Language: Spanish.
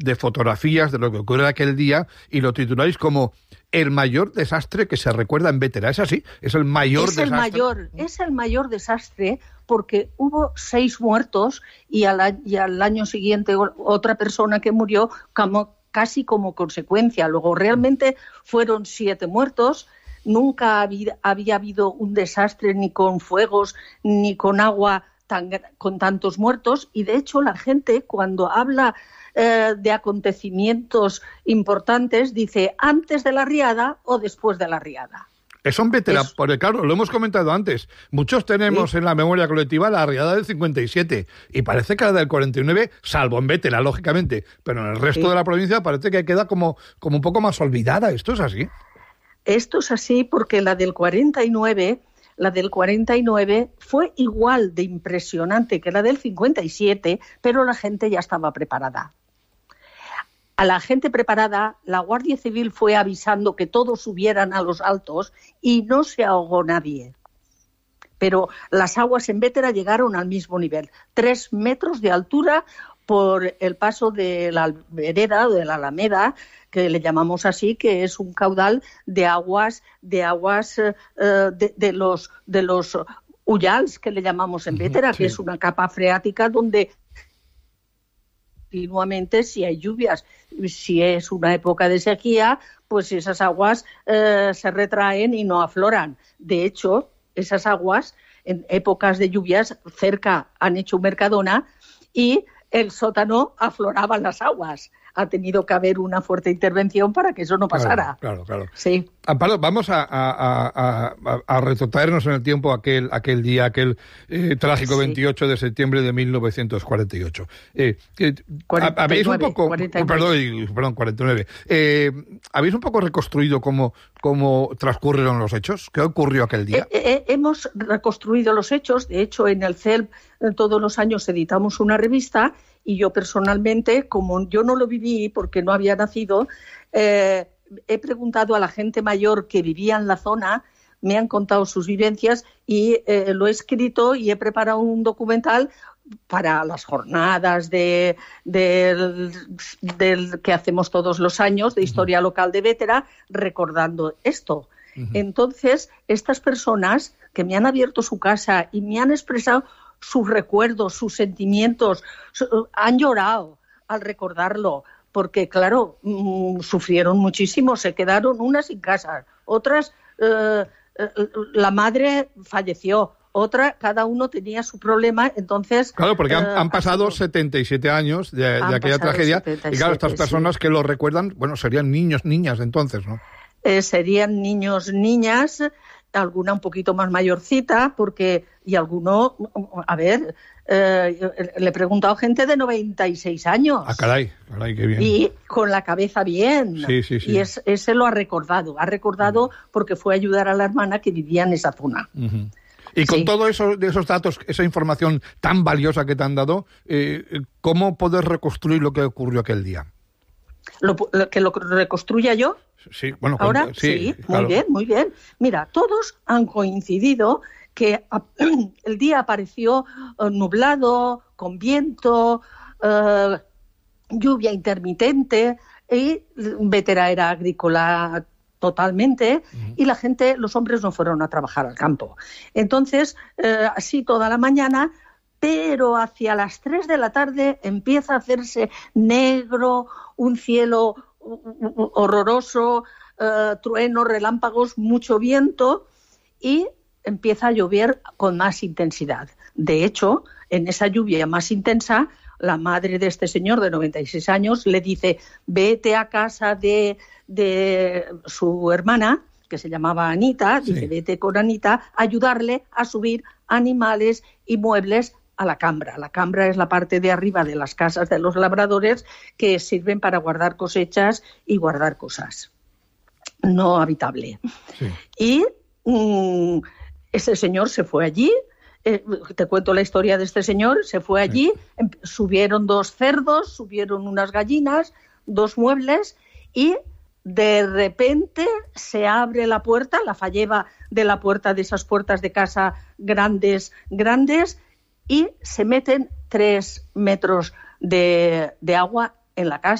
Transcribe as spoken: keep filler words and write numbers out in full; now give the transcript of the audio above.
de fotografías de lo que ocurre aquel día y lo tituláis como el mayor desastre que se recuerda en Bétera. ¿Es así? ¿Es el mayor es desastre? El mayor, es el mayor desastre porque hubo seis muertos y al, y al año siguiente otra persona que murió como, casi como consecuencia. Luego realmente fueron siete muertos. Nunca había, había habido un desastre ni con fuegos ni con agua tan, con tantos muertos, y de hecho la gente cuando habla eh, de acontecimientos importantes dice antes de la riada o después de la riada. Eso en Bétera, es... porque claro, lo hemos comentado antes, muchos tenemos ¿sí? en la memoria colectiva la riada del cincuenta y siete y parece que la del cuarenta y nueve, salvo en Bétera, lógicamente, pero en el resto sí. de la provincia parece que queda como, como un poco más olvidada. ¿Esto es así? Esto es así porque la del cuarenta y nueve... La del cuarenta y nueve fue igual de impresionante que la del cincuenta y siete, pero la gente ya estaba preparada. A la gente preparada, la Guardia Civil fue avisando que todos subieran a los altos y no se ahogó nadie. Pero las aguas en Bétera llegaron al mismo nivel, tres metros de altura por el paso de la vereda o de la Alameda, que le llamamos así, que es un caudal de aguas de aguas eh, de, de los de los ullals, que le llamamos en Bétera, sí. que es una capa freática donde continuamente, si hay lluvias, si es una época de sequía, pues esas aguas eh, se retraen y no afloran. De hecho, esas aguas en épocas de lluvias cerca han hecho un Mercadona y el sótano afloraban las aguas. Ha tenido que haber una fuerte intervención para que eso no pasara. Claro, claro. claro. Sí. Amparo, vamos a, a, a, a, a retrotraernos en el tiempo aquel, aquel día, aquel eh, trágico sí. veintiocho de septiembre de mil novecientos cuarenta y ocho. Eh, eh, cuarenta y nueve, habéis un poco... cuarenta y nueve. Perdón, perdón, cuarenta y nueve. Eh, ¿Habéis un poco reconstruido cómo, cómo transcurrieron los hechos? ¿Qué ocurrió aquel día? Eh, eh, hemos reconstruido los hechos. De hecho, en el C E L P todos los años editamos una revista y yo personalmente, como yo no lo viví porque no había nacido, eh, he preguntado a la gente mayor que vivía en la zona, me han contado sus vivencias y eh, lo he escrito y he preparado un documental para las jornadas de, de, de, que hacemos todos los años de historia local de Bétera, recordando esto. Uh-huh. Entonces, estas personas que me han abierto su casa y me han expresado sus recuerdos, sus sentimientos, su, han llorado al recordarlo, porque claro, mmm, sufrieron muchísimo, se quedaron unas sin casa, otras, eh, eh, la madre falleció, otra, cada uno tenía su problema, entonces... Claro, porque han, eh, han pasado ha setenta y siete años de, de aquella tragedia, setenta y siete, y claro, estas personas sí. que lo recuerdan, bueno, serían niños, niñas entonces, ¿no? Eh, serían niños, niñas, alguna un poquito más mayorcita, porque, y alguno, a ver, eh, le he preguntado gente de noventa y seis años. Ah, caray, caray, qué bien. Y con la cabeza bien. Sí, sí, sí. Y es, ese lo ha recordado, ha recordado uh-huh. porque fue a ayudar a la hermana que vivía en esa zona. Uh-huh. Y con sí. todo eso, de esos datos, esa información tan valiosa que te han dado, eh, ¿cómo poder reconstruir lo que ocurrió aquel día? ¿Lo, lo, ¿Que lo reconstruya yo? Sí, bueno, ahora cuenta, sí, sí, claro. muy bien, muy bien. Mira, todos han coincidido que el día apareció uh, nublado, con viento, uh, lluvia intermitente, y Bétera era agrícola totalmente, uh-huh. y la gente, los hombres no fueron a trabajar al campo. Entonces, uh, así toda la mañana, pero hacia las tres de la tarde empieza a hacerse negro, un cielo horroroso, uh, truenos, relámpagos, mucho viento, y empieza a llover con más intensidad. De hecho, en esa lluvia más intensa, la madre de este señor de noventa y seis años le dice, vete a casa de, de su hermana, que se llamaba Anita, sí. dice, vete con Anita a ayudarle a subir animales y muebles a la cambra. La cambra es la parte de arriba de las casas de los labradores que sirven para guardar cosechas y guardar cosas. No habitable. Sí. Y mmm, ese señor se fue allí, eh, te cuento la historia de este señor, se fue allí, sí. subieron dos cerdos, subieron unas gallinas, dos muebles, y de repente se abre la puerta, la falleba de la puerta de esas puertas de casa grandes, grandes, y se meten tres metros de, de agua en la casa.